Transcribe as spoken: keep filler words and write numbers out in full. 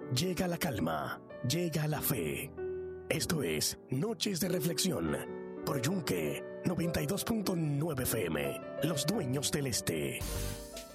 llega la calma, llega la fe. Esto es Noches de Reflexión por Yunque noventa y dos punto nueve F M, Los Dueños del Este.